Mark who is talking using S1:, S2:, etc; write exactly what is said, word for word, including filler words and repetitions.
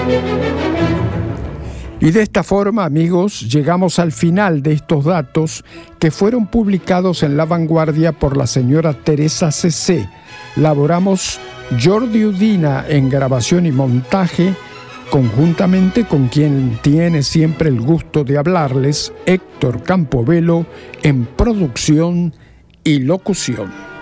S1: Y de esta forma, amigos, llegamos al final de estos datos que fueron publicados en La Vanguardia por la señora Teresa C C. Laboramos Jordi Udina en grabación y montaje, conjuntamente con quien tiene siempre el gusto de hablarles, Héctor Campobello, en producción y locución.